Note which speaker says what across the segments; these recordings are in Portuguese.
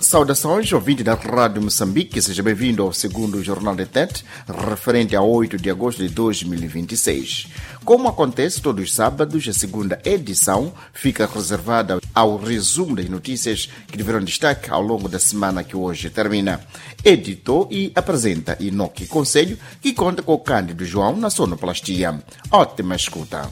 Speaker 1: Saudações, ouvinte da Rádio Moçambique, seja bem-vindo ao segundo Jornal de TET, referente a 8 de agosto de 2026. Como acontece todos os sábados, a segunda edição fica reservada ao resumo das notícias que tiveram destaque ao longo da semana que hoje termina. Editou e apresenta Inoque Conselho, que conta com o Cândido João na sonoplastia. Ótima escuta!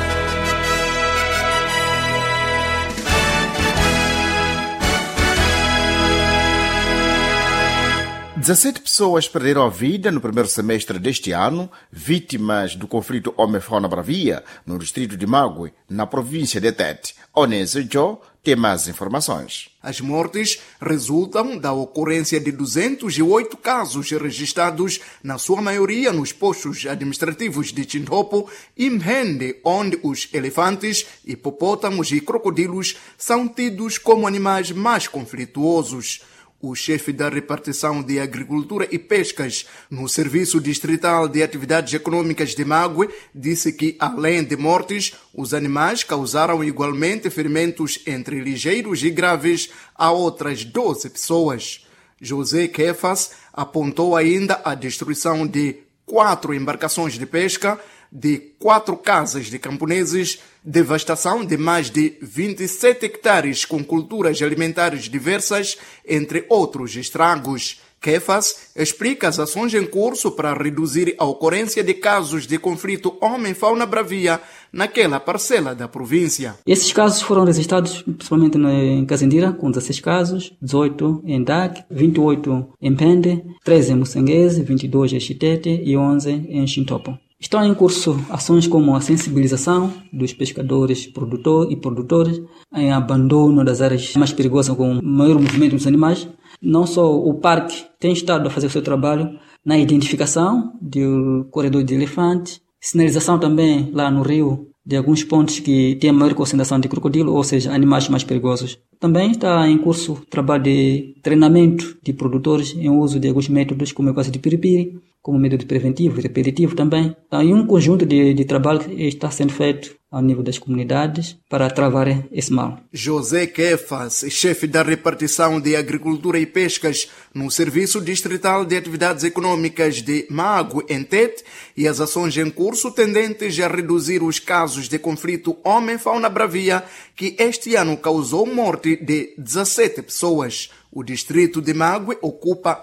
Speaker 1: 17 pessoas perderam a vida no primeiro semestre deste ano, vítimas do conflito Homem-Fauna-Bravia, no distrito de Mague, na província de Tete. Onésio Joe tem mais informações.
Speaker 2: As mortes resultam da ocorrência de 208 casos registrados, na sua maioria nos postos administrativos de Chintopo e Mhende, onde os elefantes, hipopótamos e crocodilos são tidos como animais mais conflituosos. O chefe da repartição de Agricultura e Pescas no Serviço Distrital de Atividades Econômicas de Mague disse que, além de mortes, os animais causaram igualmente ferimentos entre ligeiros e graves a outras 12 pessoas. José Kefas apontou ainda a destruição de 4 embarcações de pesca, de 4 casas de camponeses, devastação de mais de 27 hectares com culturas alimentares diversas, entre outros estragos. Kefas explica as ações em curso para reduzir a ocorrência de casos de conflito Homem-Fauna-Bravia naquela parcela da província.
Speaker 3: Esses casos foram registrados principalmente em Casindira, com 16 casos, 18 em DAC, 28 em Pende, 13 em Moçanguese, 22 em Chitete e 11 em Chintopo. Estão em curso ações como a sensibilização dos pescadores produtores em abandono das áreas mais perigosas com maior movimento dos animais. Não só o parque tem estado a fazer o seu trabalho na identificação do corredor de elefantes, sinalização também lá no rio de alguns pontos que têm a maior concentração de crocodilo, ou seja, animais mais perigosos. Também está em curso o trabalho de treinamento de produtores em uso de alguns métodos, como é o caso de piripiri, como método preventivo e repetitivo também. Então, um conjunto de trabalho está sendo feito ao nível das comunidades para travar esse mal.
Speaker 2: José Kefas, chefe da repartição de Agricultura e Pescas no Serviço Distrital de Atividades Econômicas de Mague, em Tete, e as ações em curso tendentes a reduzir os casos de conflito Homem-Fauna-Bravia, que este ano causou morte de 17 pessoas. O distrito de Mague ocupa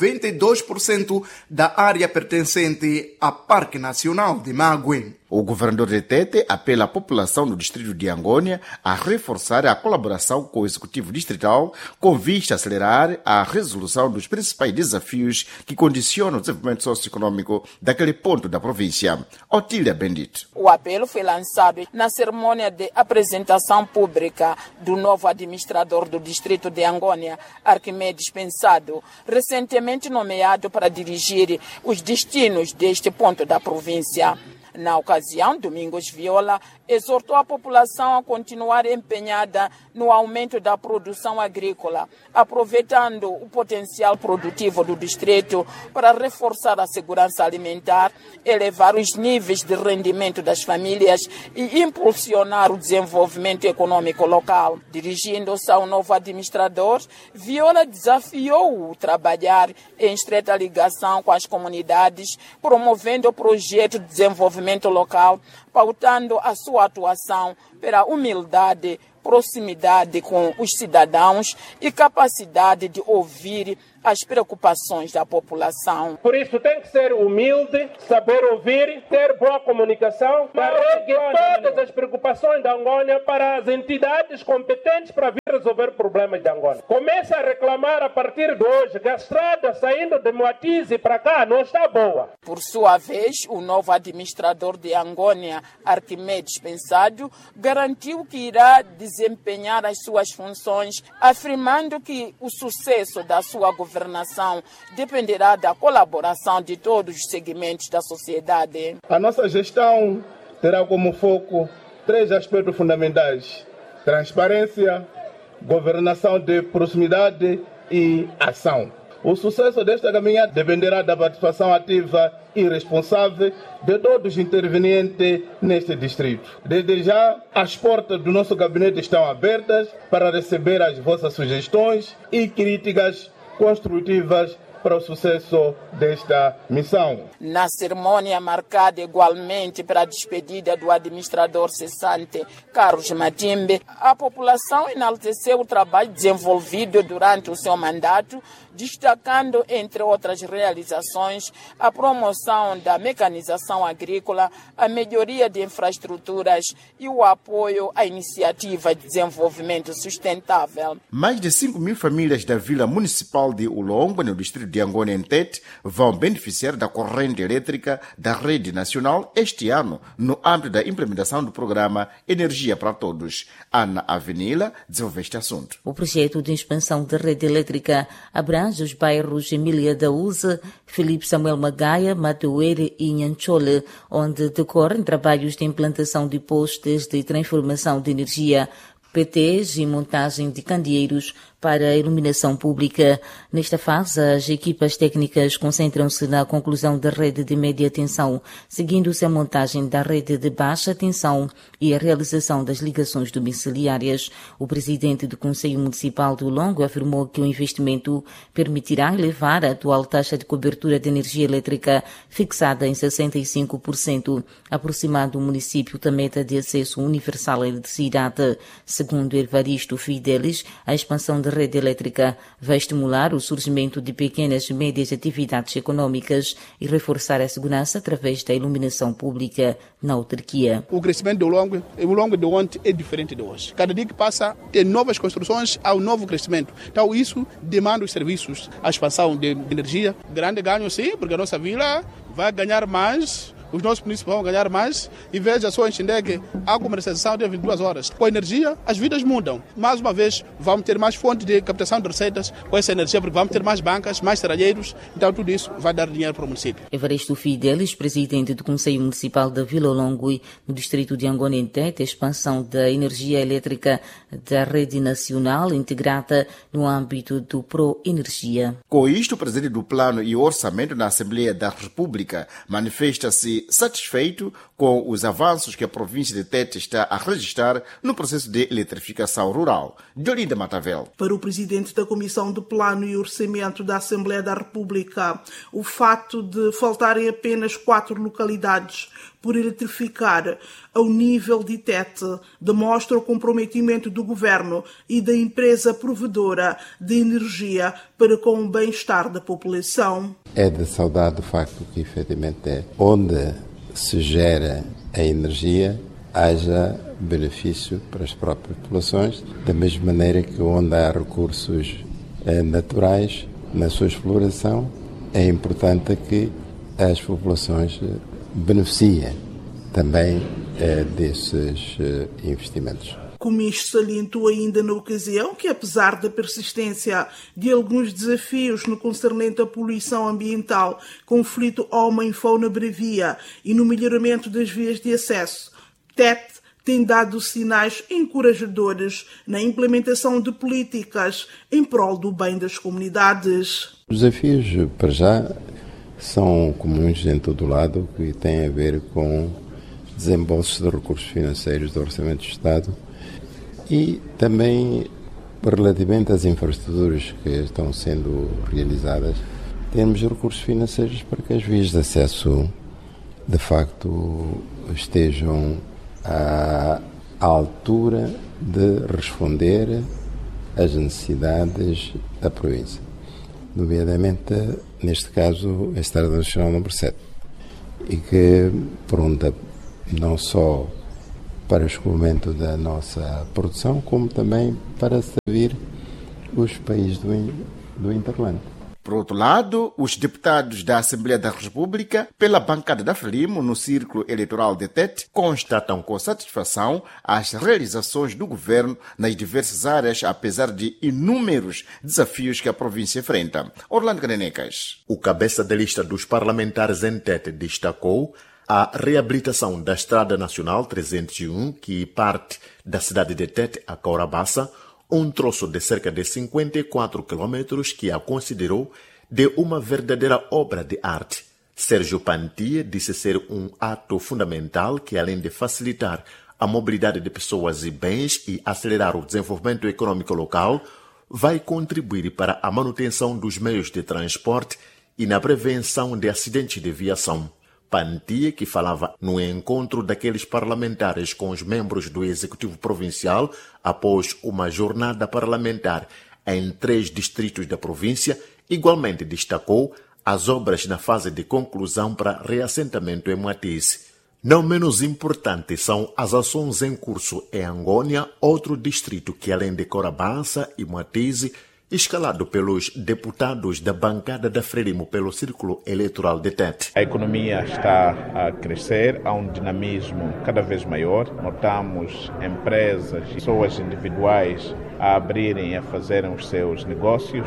Speaker 2: 92% da área pertencente ao Parque Nacional de Mague.
Speaker 1: O governador de Tete apela à população do distrito de Angônia a reforçar a colaboração com o executivo distrital com vista a acelerar a resolução dos principais desafios que condicionam o desenvolvimento socioeconômico daquele ponto da província. Otília Bendito.
Speaker 4: O apelo foi lançado na cerimônia de apresentação pública do novo administrador do distrito de Angônia, Arquimedes Pensado, recentemente nomeado para dirigir os destinos deste ponto da província. Na ocasião, Domingos Viola exortou a população a continuar empenhada no aumento da produção agrícola, aproveitando o potencial produtivo do distrito para reforçar a segurança alimentar, elevar os níveis de rendimento das famílias e impulsionar o desenvolvimento econômico local. Dirigindo-se ao novo administrador, Viola desafiou-o a trabalhar em estreita ligação com as comunidades, promovendo o projeto de desenvolvimento local, pautando a sua atuação pela humildade, proximidade com os cidadãos e capacidade de ouvir as preocupações da população.
Speaker 5: Por isso tem que ser humilde, saber ouvir, ter boa comunicação, carregue todas as preocupações da Angônia para as entidades competentes para vir resolver problemas da Angônia. Comece a reclamar a partir de hoje que a estrada saindo de Moatize para cá não está boa.
Speaker 4: Por sua vez, o novo administrador de Angônia, Arquimedes Pensado, garantiu que irá desempenhar as suas funções, afirmando que o sucesso da sua governação dependerá da colaboração de todos os segmentos da sociedade.
Speaker 6: A nossa gestão terá como foco 3 aspectos fundamentais: transparência, governação de proximidade e ação. O sucesso desta caminhada dependerá da participação ativa e responsável de todos os intervenientes neste distrito. Desde já, as portas do nosso gabinete estão abertas para receber as vossas sugestões e críticas construtivas para o sucesso desta missão.
Speaker 4: Na cerimônia marcada igualmente para a despedida do administrador cessante Carlos Matimbe, a população enalteceu o trabalho desenvolvido durante o seu mandato, destacando, entre outras realizações, a promoção da mecanização agrícola, a melhoria de infraestruturas e o apoio à iniciativa de desenvolvimento sustentável.
Speaker 1: Mais de 5.000 famílias da Vila Municipal de Ulongo, no distrito de Angônia em Tete, vão beneficiar da corrente elétrica da rede nacional este ano, no âmbito da implementação do programa Energia para Todos. Ana Avenila desenvolveu este assunto.
Speaker 7: O projeto de expansão da rede elétrica abrange os bairros Emília da Uza, Felipe Samuel Magaia, Matoeire e Nhanchole, onde decorrem trabalhos de implantação de postes de transformação de energia, PTs e montagem de candeeiros para a iluminação pública. Nesta fase, as equipas técnicas concentram-se na conclusão da rede de média tensão, seguindo-se a montagem da rede de baixa tensão e a realização das ligações domiciliárias. O presidente do Conselho Municipal do Ulongo afirmou que o investimento permitirá elevar a atual taxa de cobertura de energia elétrica, fixada em 65%, aproximando o município da meta de acesso universal à eletricidade. Segundo Evaristo Fidelis, a expansão da rede elétrica vai estimular o surgimento de pequenas e médias atividades econômicas e reforçar a segurança através da iluminação pública na autarquia.
Speaker 8: O crescimento do Ulongo de ontem é diferente de hoje. Cada dia que passa, tem novas construções, há um novo crescimento. Então isso demanda os serviços, a expansão de energia. Grande ganho sim, porque a nossa vila vai ganhar mais, os nossos municípios vão ganhar mais, e veja só entender que a comercialização de 22 horas. Com a energia, as vidas mudam. Mais uma vez, vamos ter mais fontes de captação de receitas com essa energia, porque vamos ter mais bancas, mais serralheiros, então tudo isso vai dar dinheiro para o município.
Speaker 7: Evaristo Fidelis, presidente do Conselho Municipal da Vila Ulongo, no distrito de Angônia em Tete, a expansão da energia elétrica da rede nacional integrada no âmbito do Pro-Energia.
Speaker 1: Com isto, o presidente do Plano e Orçamento na Assembleia da República manifesta-se satisfeito com os avanços que a província de Tete está a registrar no processo de eletrificação rural. Diolinda Matavel.
Speaker 9: Para o presidente da Comissão de Plano e Orçamento da Assembleia da República, o fato de faltarem apenas 4 localidades por eletrificar ao nível de Tete demonstra o comprometimento do governo e da empresa provedora de energia para com o bem-estar da população.
Speaker 10: É de saudade o facto que, efetivamente, onde se gera a energia, haja benefício para as próprias populações, da mesma maneira que onde há recursos naturais na sua exploração, é importante que as populações beneficiem também desses investimentos.
Speaker 9: Comicho salientou ainda na ocasião que, apesar da persistência de alguns desafios no concernente à poluição ambiental, conflito homem-fauna-bravia e no melhoramento das vias de acesso, Tete tem dado sinais encorajadores na implementação de políticas em prol do bem das comunidades.
Speaker 10: Os desafios, para já, são comuns em todo o lado, que têm a ver com desembolsos de recursos financeiros do Orçamento do Estado e também relativamente às infraestruturas que estão sendo realizadas, temos recursos financeiros para que as vias de acesso, de facto, estejam à altura de responder às necessidades da província. Nomeadamente, neste caso, a Estrada Nacional número 7, e que pronta não só para o escoamento da nossa produção, como também para servir os países do Interland.
Speaker 1: Por outro lado, os deputados da Assembleia da República, pela bancada da Frelimo no círculo eleitoral de Tete, constatam com satisfação as realizações do governo nas diversas áreas, apesar de inúmeros desafios que a província enfrenta. Orlando Canenecas.
Speaker 11: O cabeça de lista dos parlamentares em Tete destacou a reabilitação da Estrada Nacional 301, que parte da cidade de Tete a Caurabaça, um troço de cerca de 54 quilômetros que a considerou de uma verdadeira obra de arte. Sérgio Pantia disse ser um ato fundamental que, além de facilitar a mobilidade de pessoas e bens e acelerar o desenvolvimento econômico local, vai contribuir para a manutenção dos meios de transporte e na prevenção de acidentes de viação. Pantia, que falava no encontro daqueles parlamentares com os membros do Executivo Provincial após uma jornada parlamentar em 3 distritos da província, igualmente destacou as obras na fase de conclusão para reassentamento em Moatize. Não menos importantes são as ações em curso em Angônia, outro distrito que, além de Corabança e Moatize, escalado pelos deputados da bancada da Frelimo pelo Círculo Eleitoral de Tete.
Speaker 12: A economia está a crescer, há um dinamismo cada vez maior. Notamos empresas e pessoas individuais a abrirem e a fazerem os seus negócios.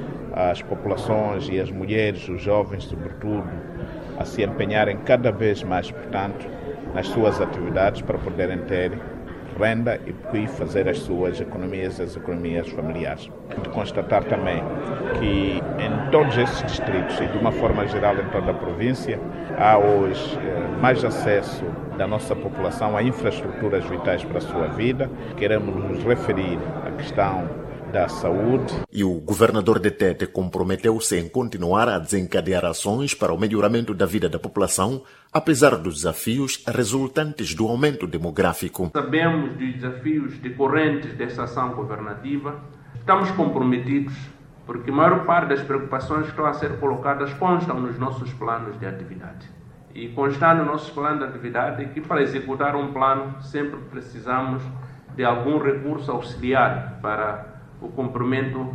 Speaker 12: As populações e as mulheres, os jovens sobretudo, a se empenharem cada vez mais, portanto, nas suas atividades para poderem ter renda e fazer as suas economias, as economias familiares. De constatar também que em todos esses distritos e de uma forma geral em toda a província há hoje mais acesso da nossa população a infraestruturas vitais para a sua vida. Queremos nos referir à questão da saúde.
Speaker 11: E o governador de Tete comprometeu-se em continuar a desencadear ações para o melhoramento da vida da população, apesar dos desafios resultantes do aumento demográfico.
Speaker 13: Sabemos dos desafios decorrentes dessa ação governativa. Estamos comprometidos porque a maior parte das preocupações que estão a ser colocadas constam nos nossos planos de atividade. E constar no nosso plano de atividade é que para executar um plano sempre precisamos de algum recurso auxiliar para o cumprimento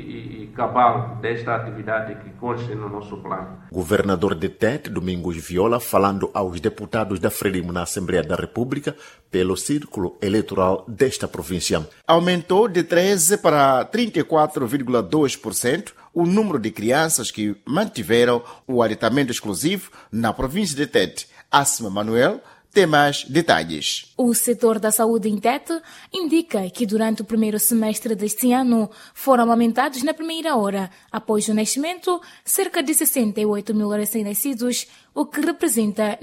Speaker 13: e cabal desta atividade que consta no nosso plano.
Speaker 11: Governador de Tete, Domingos Viola, falando aos deputados da Frelimo na Assembleia da República pelo Círculo Eleitoral desta província. Aumentou de 13% para 34,2% o número de crianças que mantiveram o aleitamento exclusivo na província de Tete. Asma Manuel tem mais detalhes.
Speaker 14: O setor da saúde em Tete indica que durante o primeiro semestre deste ano foram amamentados na primeira hora, após o nascimento, cerca de 68 mil recém-nascidos, o que representa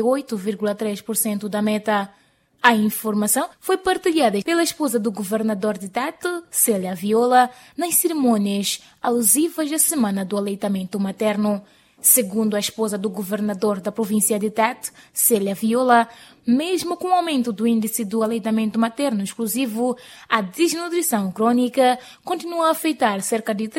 Speaker 14: 98,3% da meta. A informação foi partilhada pela esposa do governador de Tete, Célia Viola, nas cerimônias alusivas à Semana do Aleitamento Materno. Segundo a esposa do governador da província de Tete, Célia Viola, mesmo com o aumento do índice do aleitamento materno exclusivo, a desnutrição crônica continua a afetar cerca de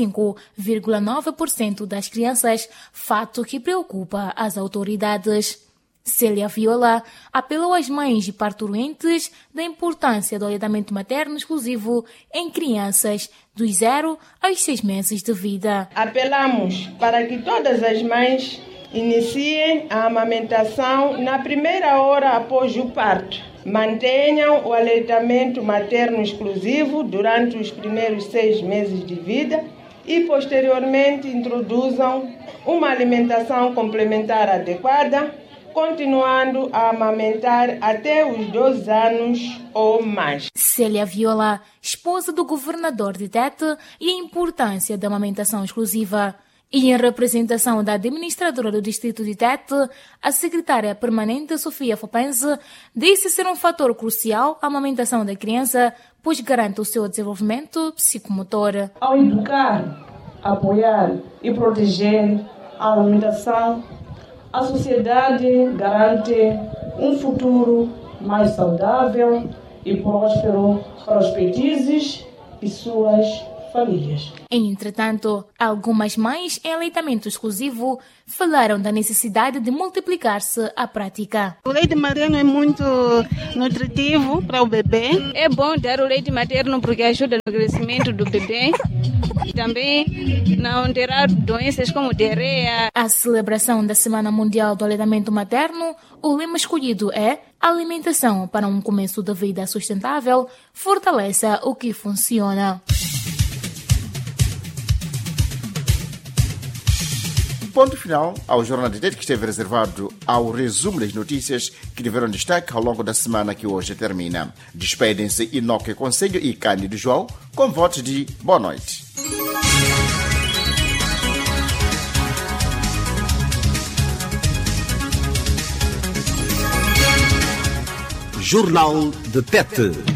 Speaker 14: 35,9% das crianças, fato que preocupa as autoridades. Célia Viola apelou às mães de parturientes da importância do aleitamento materno exclusivo em crianças dos 0 aos 6 meses de vida.
Speaker 15: Apelamos para que todas as mães iniciem a amamentação na primeira hora após o parto. Mantenham o aleitamento materno exclusivo durante os primeiros 6 meses de vida e posteriormente introduzam uma alimentação complementar adequada, continuando a amamentar até os 12 anos ou mais.
Speaker 14: Célia Viola, esposa do governador de Tete, e a importância da amamentação exclusiva. E em representação da administradora do distrito de Tete, a secretária permanente Sofia Fopense disse ser um fator crucial a amamentação da criança, pois garante o seu desenvolvimento psicomotor.
Speaker 16: Ao educar, apoiar e proteger a amamentação, a sociedade garante um futuro mais saudável e próspero para os petizes e suas famílias.
Speaker 14: Entretanto, algumas mães em aleitamento exclusivo falaram da necessidade de multiplicar-se a prática.
Speaker 17: O leite materno é muito nutritivo para o bebê. É bom dar o leite materno porque ajuda no crescimento do bebê. E também não terá doenças como diarreia.
Speaker 14: A celebração da Semana Mundial do Aleitamento Materno, o lema escolhido é alimentação para um começo de vida sustentável, fortaleça o que funciona.
Speaker 1: Ponto final ao Jornal de Tete, que esteve reservado ao resumo das notícias que tiveram destaque ao longo da semana que hoje termina. Despedem-se Inoque Conselho e Cândido João com votos de boa noite.
Speaker 18: Jornal de Tete.